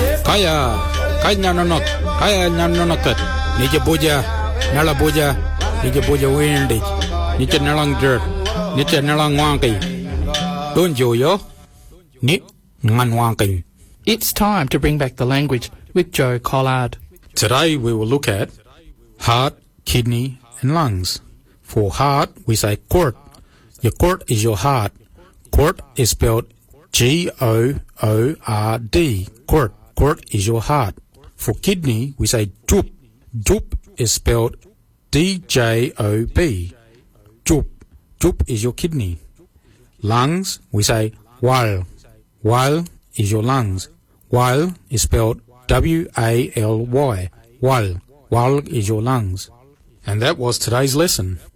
Kaya nyanonok, kaya nyanonokat. Nije boja, nala boja, nije boja windig. Nije nalang dirt, nije nalang wangki. Don't yo, ni ngan wangki. It's time to bring back the language with Joe Collard. Today we will look at heart, kidney and lungs. For heart, we say court. Your court is your heart. Court is spelled G-O-O-R-D. Court. Court is your heart. For kidney, we say jup. Jup is spelled D-J-O-B. Jup. Jup is your kidney. Lungs, we say wal. Wal is your lungs. Wal is spelled W-A-L-Y. Wal. Wal is your lungs. And that was today's lesson.